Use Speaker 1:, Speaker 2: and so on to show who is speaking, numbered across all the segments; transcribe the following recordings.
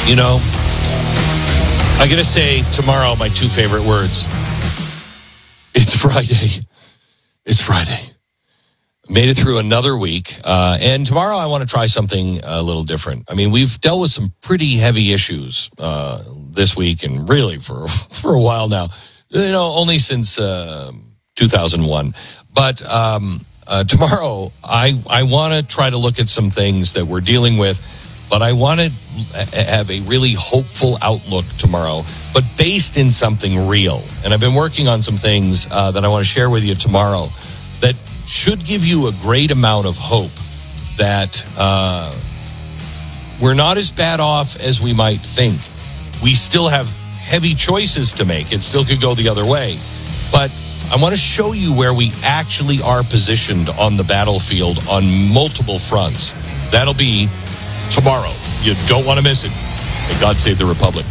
Speaker 1: You know, I got to say tomorrow my two favorite words. It's Friday. It's Friday. Made it through another week. And tomorrow I want to try something a little different. I mean, we've dealt with some pretty heavy issues this week and really for a while now. You know, only since 2001. But tomorrow I want to try to look at some things that we're dealing with. But I want to have a really hopeful outlook tomorrow, but based in something real. And I've been working on some things that I want to share with you tomorrow that should give you a great amount of hope that we're not as bad off as we might think. We still have heavy choices to make. It still could go the other way. But I want to show you where we actually are positioned on the battlefield on multiple fronts. That'll be tomorrow. You don't want to miss it. May God save the Republic.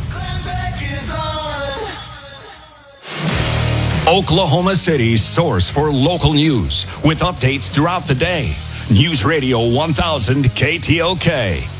Speaker 2: Oklahoma City's source for local news with updates throughout the day. News Radio 1000 KTOK.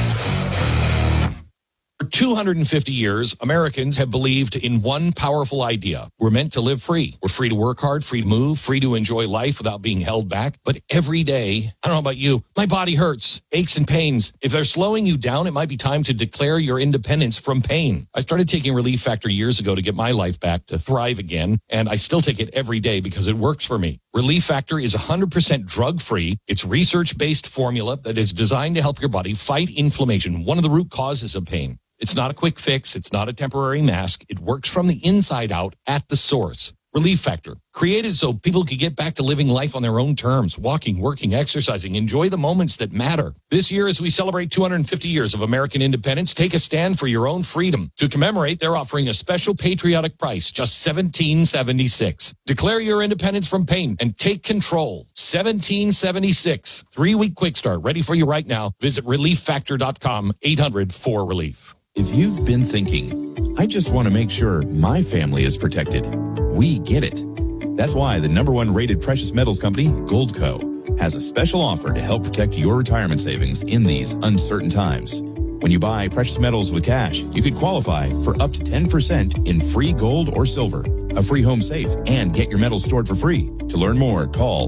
Speaker 1: For 250 years, Americans have believed in one powerful idea. We're meant to live free. We're free to work hard, free to move, free to enjoy life without being held back. But every day, I don't know about you, my body hurts, aches and pains. If they're slowing you down, it might be time to declare your independence from pain. I started taking Relief Factor years ago to get my life back, to thrive again, and I still take it every day because it works for me. Relief Factor is 100% drug-free. It's research-based formula that is designed to help your body fight inflammation, one of the root causes of pain. It's not a quick fix. It's not a temporary mask. It works from the inside out at the source. Relief Factor, created so people could get back to living life on their own terms, walking, working, exercising, enjoy the moments that matter. This year, as we celebrate 250 years of American independence, take a stand for your own freedom. To commemorate, they're offering a special patriotic price, just $17.76. Declare your independence from pain and take control. $17.76. 3-week quick start, ready for you right now. Visit ReliefFactor.com, 800-4RELIEF.
Speaker 3: If you've been thinking, I just want to make sure my family is protected, we get it. That's why the #1 rated precious metals company, Goldco, has a special offer to help protect your retirement savings in these uncertain times. When you buy precious metals with cash, you could qualify for up to 10% in free gold or silver, a free home safe, and get your metals stored for free. To learn more, call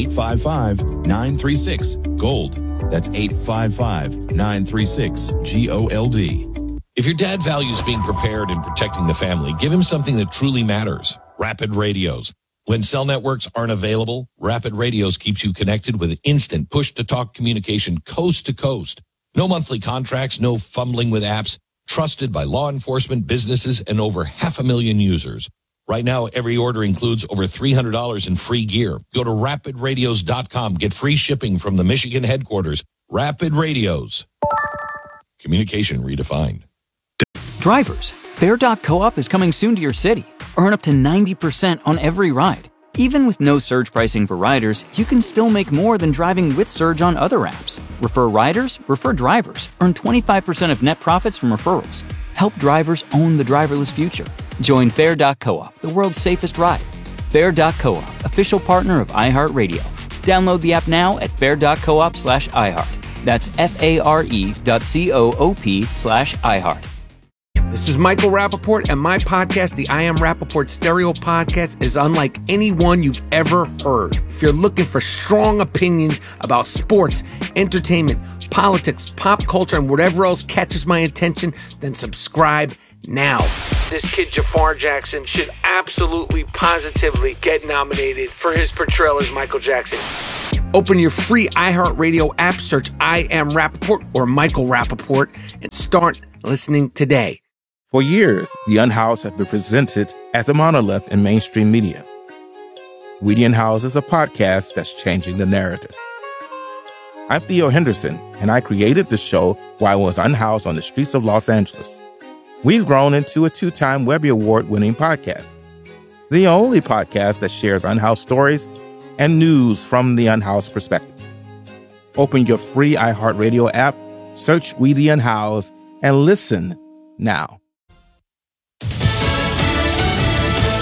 Speaker 3: 855-936-GOLD. That's 855-936-GOLD.
Speaker 1: If your dad values being prepared and protecting the family, give him something that truly matters. Rapid Radios. When cell networks aren't available, Rapid Radios keeps you connected with instant push-to-talk communication coast to coast. No monthly contracts, no fumbling with apps. Trusted by law enforcement, businesses, and over 500,000 users. Right now, every order includes over $300 in free gear. Go to rapidradios.com. Get free shipping from the Michigan headquarters. Rapid Radios. Communication redefined.
Speaker 4: Drivers, Fair.coop is coming soon to your city. Earn up to 90% on every ride. Even with no surge pricing for riders, you can still make more than driving with surge on other apps. Refer riders, refer drivers. Earn 25% of net profits from referrals. Help drivers own the driverless future. Join Fair.coop, the world's safest ride. Fair.coop, official partner of iHeartRadio. Download the app now at fair.coop/iHeart. That's FARE.coop/iHeart.
Speaker 5: This is Michael Rappaport, and my podcast, the I Am Rappaport Stereo Podcast, is unlike any one you've ever heard. If you're looking for strong opinions about sports, entertainment, politics, pop culture, and whatever else catches my attention, then subscribe now. This kid, Jafar Jackson, should absolutely, positively get nominated for his portrayal as Michael Jackson. Open your free iHeartRadio app, search I Am Rappaport or Michael Rappaport, and start listening today.
Speaker 6: For years, The Unhoused has been presented as a monolith in mainstream media. We the Unhoused is a podcast that's changing the narrative. I'm Theo Henderson, and I created the show while I was unhoused on the streets of Los Angeles. We've grown into a 2-time Webby Award-winning podcast, the only podcast that shares unhoused stories and news from the unhoused perspective. Open your free iHeartRadio app, search We the Unhoused, and listen now.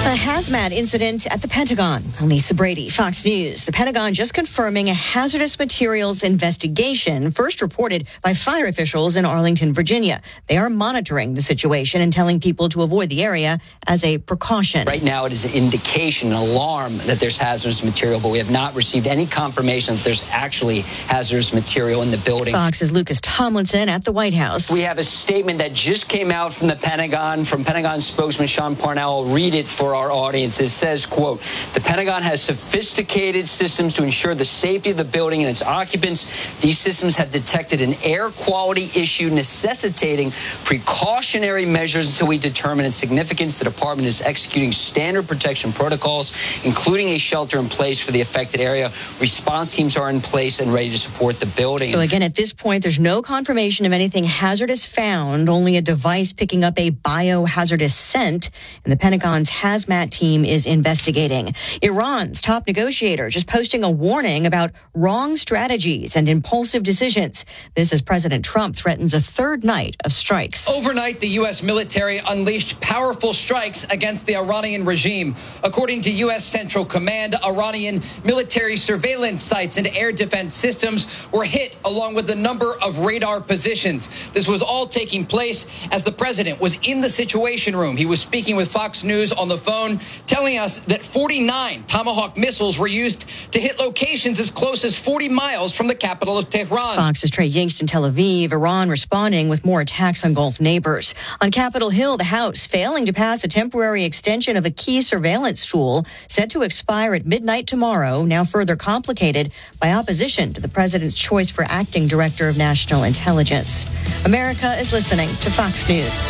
Speaker 7: hazmat incident at the Pentagon. I'm Lisa Brady, Fox News. The Pentagon just confirming a hazardous materials investigation, first reported by fire officials in Arlington, Virginia. They are monitoring the situation and telling people to avoid the area as a precaution.
Speaker 8: Right now, it is an indication, an alarm that there's hazardous material, but we have not received any confirmation that there's actually hazardous material in the building.
Speaker 7: Fox's Lucas Tomlinson at the White House.
Speaker 8: We have a statement that just came out from the Pentagon, from Pentagon spokesman Sean Parnell. I'll read it for our audience. It says, quote, the Pentagon has sophisticated systems to ensure the safety of the building and its occupants. These systems have detected an air quality issue necessitating precautionary measures until we determine its significance. The department is executing standard protection protocols, including a shelter in place for the affected area. Response teams are in place and ready to support the building.
Speaker 7: So again, at this point, there's no confirmation of anything hazardous found, only a device picking up a biohazardous scent. And the Pentagon's hazmat team is investigating. Iran's top negotiator just posting a warning about wrong strategies and impulsive decisions. This as President Trump threatens a third night of strikes.
Speaker 9: Overnight, the U.S. military unleashed powerful strikes against the Iranian regime. According to U.S. Central Command, Iranian military surveillance sites and air defense systems were hit, along with a number of radar positions. This was all taking place as the president was in the Situation Room. He was speaking with Fox News on the phone, telling us that 49 Tomahawk missiles were used to hit locations as close as 40 miles from the capital of Tehran.
Speaker 7: Fox's Trey Yingst in Tel Aviv. Iran responding with more attacks on Gulf neighbors. On Capitol Hill, the House failing to pass a temporary extension of a key surveillance tool set to expire at midnight tomorrow, now further complicated by opposition to the president's choice for acting director of national intelligence. America is listening to Fox News.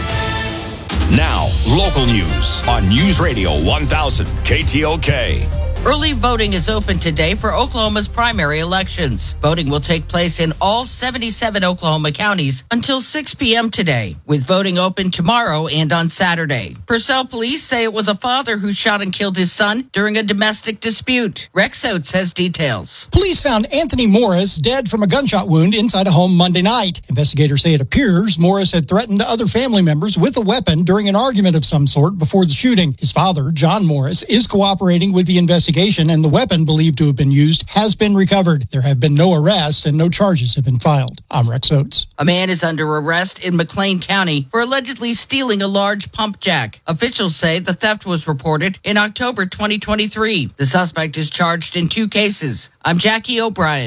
Speaker 2: Now, local news on News Radio 1000 KTOK.
Speaker 10: Early voting is open today for Oklahoma's primary elections. Voting will take place in all 77 Oklahoma counties until 6 p.m. today, with voting open tomorrow and on Saturday. Purcell police say it was a father who shot and killed his son during a domestic dispute. Rex Oates has details.
Speaker 11: Police found Anthony Morris dead from a gunshot wound inside a home Monday night. Investigators say it appears Morris had threatened other family members with a weapon during an argument of some sort before the shooting. His father, John Morris, is cooperating with the investigation, and the weapon believed to have been used has been recovered. There have been no arrests and no charges have been filed. I'm Rex Oates.
Speaker 10: A man is under arrest in McLean County for allegedly stealing a large pump jack. Officials say the theft was reported in October 2023. The suspect is charged in 2 cases. I'm Jackie O'Brien.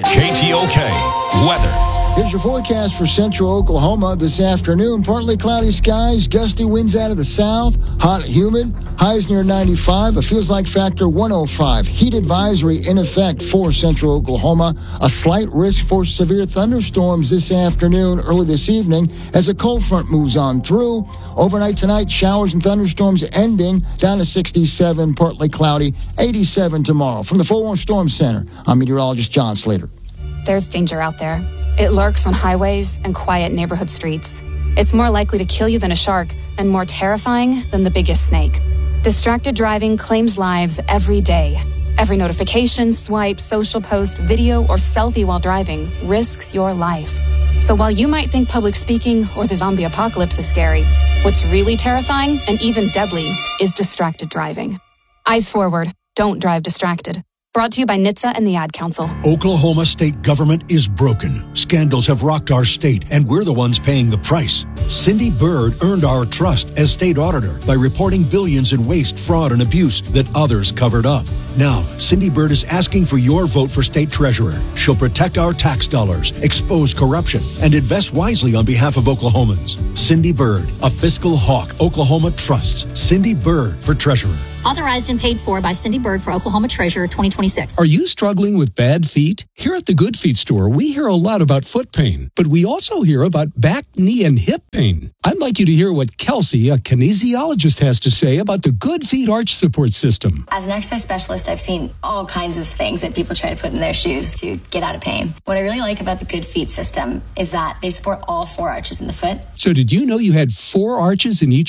Speaker 2: KTOK weather.
Speaker 12: Here's your forecast for central Oklahoma this afternoon. Partly cloudy skies, gusty winds out of the south, hot and humid, highs near 95, a feels like factor 105. Heat advisory in effect for central Oklahoma. A slight risk for severe thunderstorms this afternoon, early this evening, as a cold front moves on through. Overnight tonight, showers and thunderstorms ending down to 67, partly cloudy, 87 tomorrow. From the 411 Storm Center, I'm meteorologist John Slater.
Speaker 13: There's danger out there. It lurks on highways and quiet neighborhood streets. It's more likely to kill you than a shark and more terrifying than the biggest snake. Distracted driving claims lives every day. Every notification, swipe, social post, video, or selfie while driving risks your life. So while you might think public speaking or the zombie apocalypse is scary, what's really terrifying and even deadly is distracted driving. Eyes forward. Don't drive distracted. Brought to you by NHTSA and the Ad Council.
Speaker 14: Oklahoma state government is broken. Scandals have rocked our state, and we're the ones paying the price. Cindy Byrd earned our trust as state auditor by reporting billions in waste, fraud, and abuse that others covered up. Now, Cindy Byrd is asking for your vote for state treasurer. She'll protect our tax dollars, expose corruption, and invest wisely on behalf of Oklahomans. Cindy Byrd, a fiscal hawk Oklahoma trusts. Cindy Byrd for treasurer.
Speaker 15: Authorized and paid for by Cindy Byrd for Oklahoma Treasurer 2026.
Speaker 16: Are you struggling with bad feet? Here at the Good Feet store, we hear a lot about foot pain, but we also hear about back, knee, and hip pain. I'd like you to hear what Kelsey, a kinesiologist, has to say about the Good Feet arch support system.
Speaker 15: As an exercise specialist, I've seen all kinds of things that people try to put in their shoes to get out of pain. What I really like about the Good Feet system is that they support all 4 arches in the foot.
Speaker 16: So did you know you had 4 arches in each foot?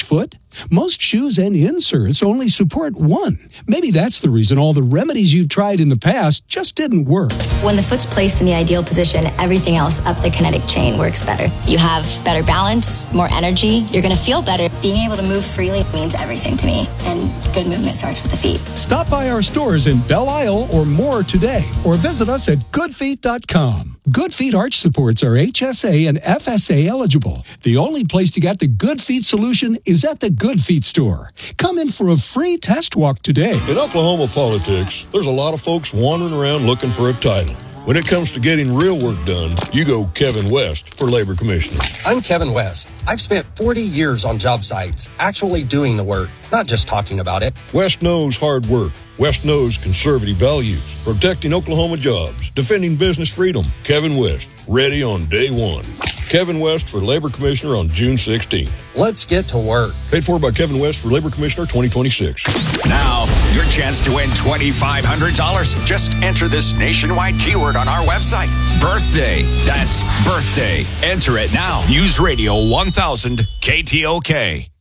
Speaker 16: Most shoes and inserts only support one. Maybe that's the reason all the remedies you've tried in the past just didn't work.
Speaker 15: When the foot's placed in the ideal position, everything else up the kinetic chain works better. You have better balance, more energy. You're going to feel better. Being able to move freely means everything to me, and good movement starts with the feet.
Speaker 16: Stop by our stores in Belle Isle or Moore today, or visit us at goodfeet.com. Good Feet arch supports are HSA and FSA eligible. The only place to get the Good Feet solution is at the Good Feet store. Come in for a free test walk today.
Speaker 17: In Oklahoma politics, there's a lot of folks wandering around looking for a title. When it comes to getting real work done, you go Kevin West for Labor Commissioner.
Speaker 18: I'm Kevin West. I've spent 40 years on job sites, actually doing the work, not just talking about it.
Speaker 17: West knows hard work. West knows conservative values, protecting Oklahoma jobs, defending business freedom. Kevin West, ready on day one. Kevin West for Labor Commissioner on June 16th.
Speaker 18: Let's get to work.
Speaker 17: Paid for by Kevin West for Labor Commissioner 2026.
Speaker 2: Now, your chance to win $2,500. Just enter this nationwide keyword on our website. Birthday. That's birthday. Enter it now. News Radio 1000 KTOK.